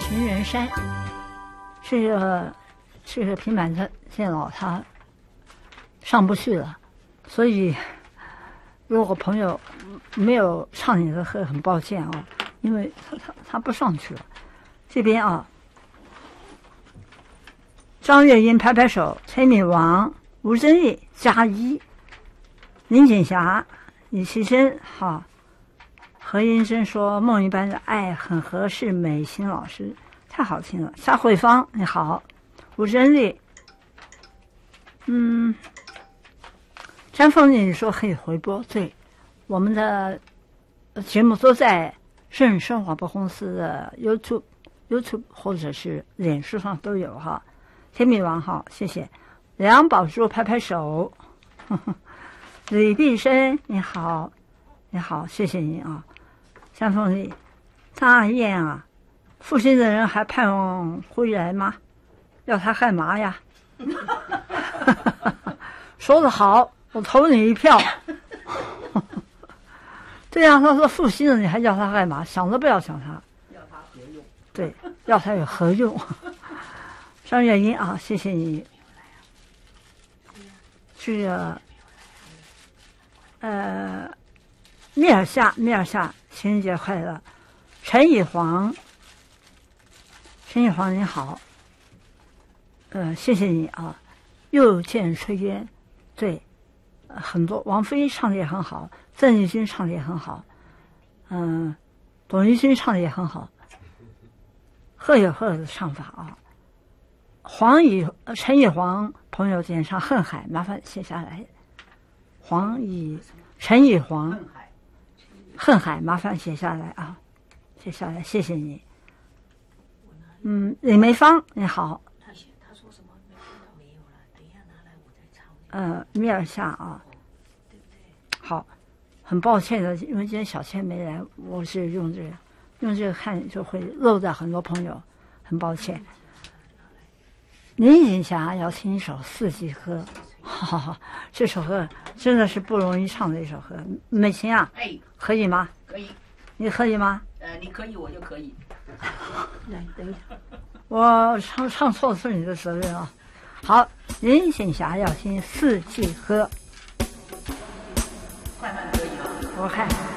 情人山，这个平板电脑它上不去了，所以如果朋友没有唱你的歌，很抱歉啊，因为它不上去了。这边啊，张月英拍拍手，崔敏王、吴珍丽加一，林锦霞、李奇珍好。何英珍说：“梦一般的爱很合适，美心老师太好听了。”夏慧芳你好，吴珍丽，张凤丽说可以回播，对，我们的节目都在正声广播公司的 YouTube 或者是脸书上都有哈。天米王好，谢谢。梁宝珠拍拍手，李碧生你好，你好，谢谢你啊。张凤丽，大雁啊，负心的人还盼望回来吗？要他干嘛呀？说得好，我投你一票。对呀、他说负心了，你还要他干嘛？想都不要想他。 要他何用？ 对，要他有何用？张月英啊，谢谢你。这个密尔夏，情人节快乐！陈以煌你好，谢谢你啊！又见炊烟，对，很多王菲唱的也很好，郑义军唱的也很好，董玉军唱的也很好，各有各的唱法啊。陈以煌朋友点唱《恨海》，麻烦写下来。陈以煌，《恨海》，麻烦写下来啊，写下来，谢谢你。李梅芳你好。 他说什么没有了？等一下拿来我再抄。 米尔夏啊， 对不对？ 好，很抱歉的，因为今天小倩没来，我是用这个看就会漏掉很多朋友，很抱歉。林锦霞要听一首《四季歌》，哈哈，这首歌真的是不容易唱的一首歌。美琴啊，可以吗？ 可以。 你可以吗？ 你可以，我就可以。 来，等一下，我唱错是你的责任啊。好，林锦霞要听《四季歌》， 快慢可以吗？ 我看。